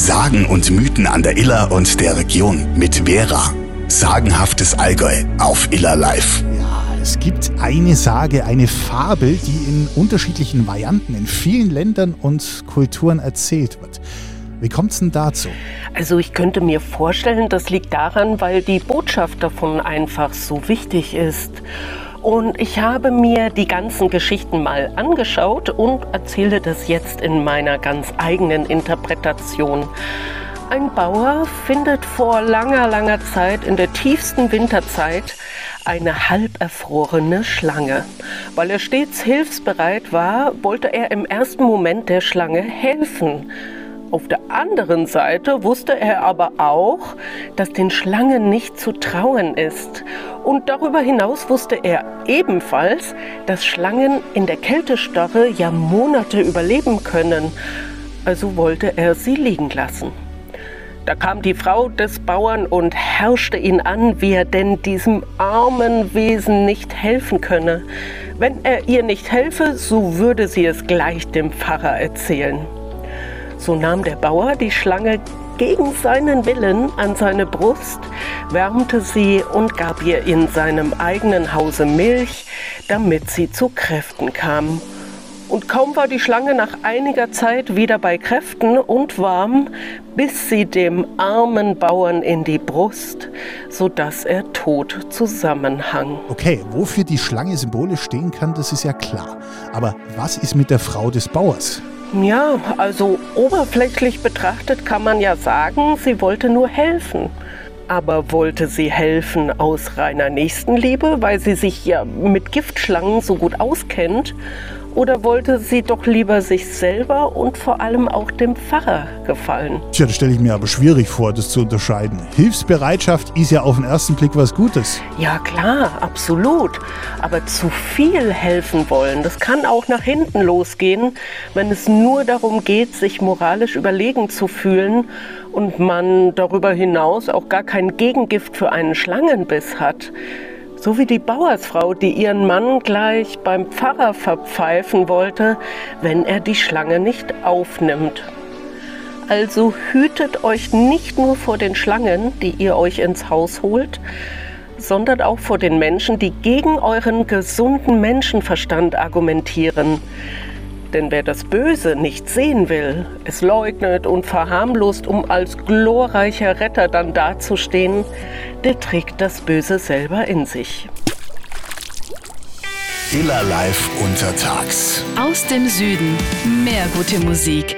Sagen und Mythen an der Iller und der Region mit Vera. Sagenhaftes Allgäu auf Iller Live. Ja, es gibt eine Sage, eine Fabel, die in unterschiedlichen Varianten in vielen Ländern und Kulturen erzählt wird. Wie kommt es denn dazu? Also ich könnte mir vorstellen, das liegt daran, weil die Botschaft davon einfach so wichtig ist. Und ich habe mir die ganzen Geschichten mal angeschaut und erzähle das jetzt in meiner ganz eigenen Interpretation. Ein Bauer findet vor langer Zeit in der tiefsten Winterzeit eine halberfrorene Schlange. Weil er stets hilfsbereit war, wollte er im ersten Moment der Schlange helfen. Auf der anderen Seite wusste er aber auch, dass den Schlangen nicht zu trauen ist. Und darüber hinaus wusste er ebenfalls, dass Schlangen in der Kältestarre ja Monate überleben können. Also wollte er sie liegen lassen. Da kam die Frau des Bauern und herrschte ihn an, wie er denn diesem armen Wesen nicht helfen könne. Wenn er ihr nicht helfe, so würde sie es gleich dem Pfarrer erzählen. So nahm der Bauer die Schlange gegen seinen Willen an seine Brust, wärmte sie und gab ihr in seinem eigenen Hause Milch, damit sie zu Kräften kam. Und kaum war die Schlange nach einiger Zeit wieder bei Kräften und warm, biss sie dem armen Bauern in die Brust, sodass er tot zusammenhang. Okay, wofür die Schlange symbolisch stehen kann, das ist ja klar. Aber was ist mit der Frau des Bauers? Ja, also oberflächlich betrachtet kann man ja sagen, sie wollte nur helfen. Aber wollte sie helfen aus reiner Nächstenliebe, weil sie sich ja mit Giftschlangen so gut auskennt? Oder wollte sie doch lieber sich selber und vor allem auch dem Pfarrer gefallen? Tja, das stelle ich mir aber schwierig vor, das zu unterscheiden. Hilfsbereitschaft ist ja auf den ersten Blick was Gutes. Ja klar, absolut. Aber zu viel helfen wollen, das kann auch nach hinten losgehen, wenn es nur darum geht, sich moralisch überlegen zu fühlen und man darüber hinaus auch gar kein Gegengift für einen Schlangenbiss hat. So wie die Bauersfrau, die ihren Mann gleich beim Pfarrer verpfeifen wollte, wenn er die Schlange nicht aufnimmt. Also hütet euch nicht nur vor den Schlangen, die ihr euch ins Haus holt, sondern auch vor den Menschen, die gegen euren gesunden Menschenverstand argumentieren. Denn wer das Böse nicht sehen will, es leugnet und verharmlost, um als glorreicher Retter dann dazustehen, der trägt das Böse selber in sich. Iller Live untertags. Aus dem Süden mehr gute Musik.